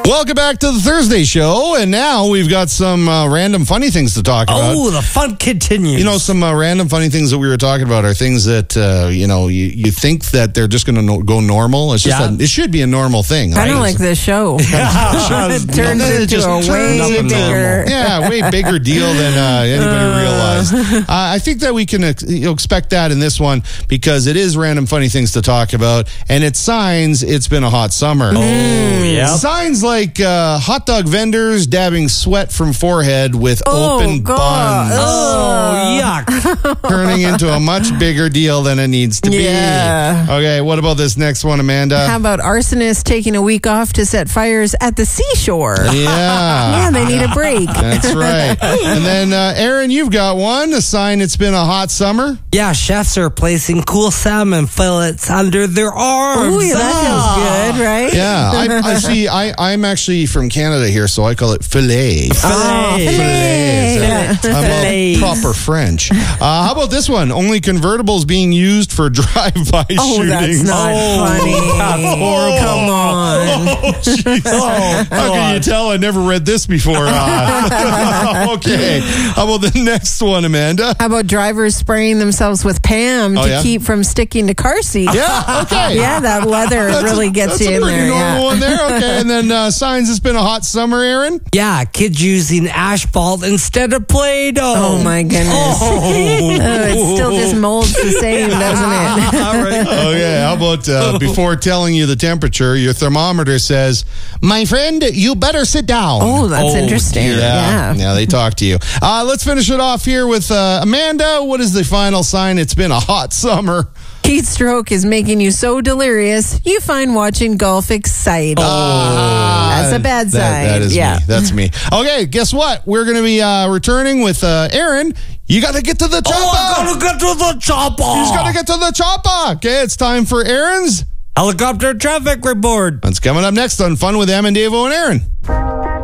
Welcome back to the Thursday show, and now we've got some random funny things to talk about. Oh, the fun continues. You know, some random funny things that we were talking about are things that, you think that they're just going to go normal. It's just it should be a normal thing. Kind of like this show. It turns into a way bigger deal than anybody realized. I think that we can expect that in this one because it is random funny things to talk about, and it's signs it's been a hot summer. Oh, yeah. Signs like hot dog vendors dabbing sweat from forehead with open buns. Oh, yuck. Turning into a much bigger deal than it needs to be. Okay, what about this next one, Amanda? How about arsonists taking a week off to set fires at the seashore? Yeah. They need a break. That's right. And then, Aaron, you've got one, a sign it's been a hot summer. Yeah, chefs are placing cool salmon fillets under their arms. Ooh, that feels good, right? Yeah, I see. I'm actually from Canada here, so I call it filet. Filet. I'm a proper French. How about this one? Only convertibles being used for drive-by shootings. That's not funny. That's horrible. Come on. How can you tell I never read this before? Okay. How about the next one, Amanda? How about drivers spraying themselves with Pam to keep from sticking to car seats? Yeah, okay. Yeah, that leather really gets you in there. That's a pretty normal one there. Okay, and then signs it's been a hot summer, Aaron? Yeah, kids using asphalt instead of Play-Doh. Oh, my goodness. It still just molds the same, doesn't it? All right. Okay, how about before telling you the temperature, your thermometer says, my friend, you better sit down. Oh, that's interesting. Yeah, they talk to you. Let's finish it off here with Amanda. What is the final sign? It's been a hot summer. Heat stroke is making you so delirious, you find watching golf exciting. That's a bad sign. That is me. That's me. Okay, guess what? We're going to be returning with Aaron. You got to get to the chopper. I gotta get to the chopper. He's got to get to the chopper. Okay, it's time for Aaron's helicopter traffic report. That's coming up next on Fun with Em and Davo and Aaron.